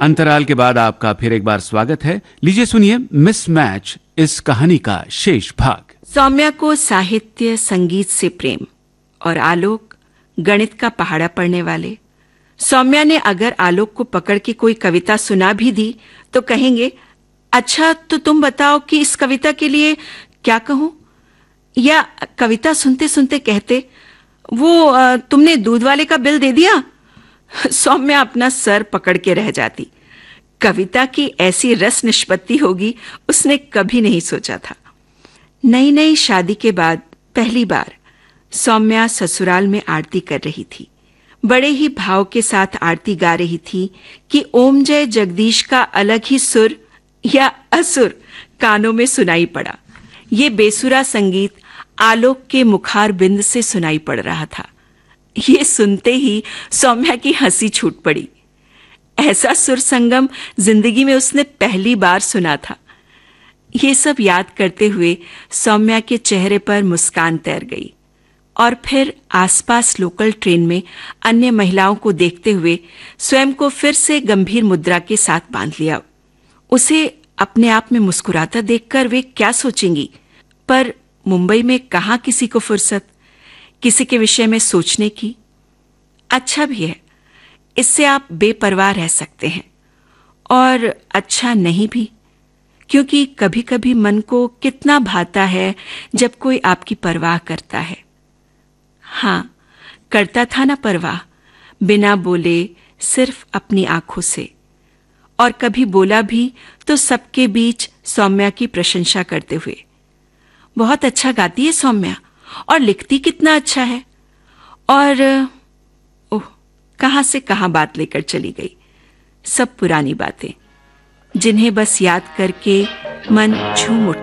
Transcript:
अंतराल के बाद आपका फिर एक बार स्वागत है। लीजिए सुनिए मिसमैच, इस कहानी का शेष भाग। सौम्या को साहित्य संगीत से प्रेम और आलोक गणित का पहाड़ा पढ़ने वाले। सौम्या ने अगर आलोक को पकड़ के कोई कविता सुना भी दी तो कहेंगे, अच्छा तो तुम बताओ कि इस कविता के लिए क्या कहूं, या कविता सुनते सुनते कहते, वो तुमने दूध वाले का बिल दे दिया। सौम्या अपना सर पकड़ के रह जाती। कविता की ऐसी रस निष्पत्ति होगी उसने कभी नहीं सोचा था। नई नई शादी के बाद पहली बार सौम्या ससुराल में आरती कर रही थी। बड़े ही भाव के साथ आरती गा रही थी कि ओम जय जगदीश का अलग ही सुर या असुर कानों में सुनाई पड़ा। ये बेसुरा संगीत आलोक के मुखार बिंद से सुनाई पड़ रहा था। ये सुनते ही सौम्या की हंसी छूट पड़ी। ऐसा सुर संगम जिंदगी में उसने पहली बार सुना था। ये सब याद करते हुए सौम्या के चेहरे पर मुस्कान तैर गई और फिर आसपास लोकल ट्रेन में अन्य महिलाओं को देखते हुए स्वयं को फिर से गंभीर मुद्रा के साथ बांध लिया। उसे अपने आप में मुस्कुराता देखकर वे क्या सोचेंगी, पर मुंबई में कहां किसी को फुर्सत किसी के विषय में सोचने की। अच्छा भी है, इससे आप बेपरवाह रह सकते हैं, और अच्छा नहीं भी, क्योंकि कभी कभी मन को कितना भाता है जब कोई आपकी परवाह करता है। हां, करता था ना परवाह, बिना बोले, सिर्फ अपनी आंखों से। और कभी बोला भी तो सबके बीच सौम्या की प्रशंसा करते हुए, बहुत अच्छा गाती है सौम्या, और लिखती कितना अच्छा है। और ओह, कहां से कहां बात लेकर चली गई। सब पुरानी बातें जिन्हें बस याद करके मन झूम उठता।